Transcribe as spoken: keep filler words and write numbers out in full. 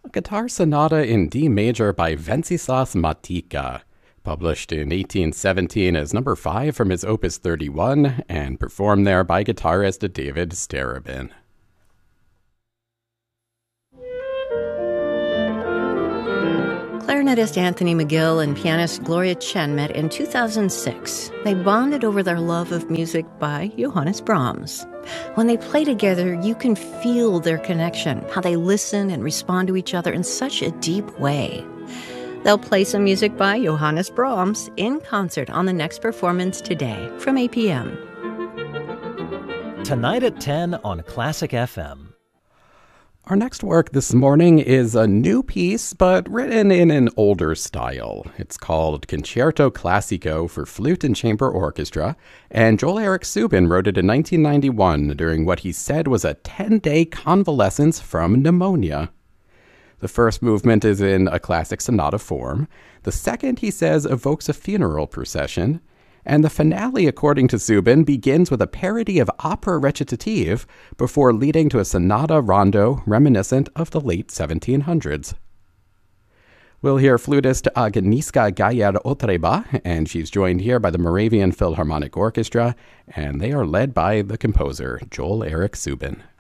A guitar sonata in D major by Venceslas Matika, published in eighteen seventeen as number five from his Opus thirty-one, and performed there by guitarist David Starobin. Clarinetist Anthony McGill and pianist Gloria Chen met in two thousand six. They bonded over their love of music by Johannes Brahms. When they play together, you can feel their connection, how they listen and respond to each other in such a deep way. They'll play some music by Johannes Brahms in concert on the next performance today from eight p.m. Tonight at ten on Classic F M. Our next work this morning is a new piece, but written in an older style. It's called Concerto Classico for Flute and Chamber Orchestra, and Joel Eric Subin wrote it in nineteen ninety-one during what he said was a ten-day convalescence from pneumonia. The first movement is in a classic sonata form. The second, he says, evokes a funeral procession. And the finale, according to Subin, begins with a parody of opera recitative before leading to a sonata rondo reminiscent of the late seventeen hundreds. We'll hear flutist Agnieszka Gajer-Otreba, and she's joined here by the Moravian Philharmonic Orchestra, and they are led by the composer Joel Eric Subin.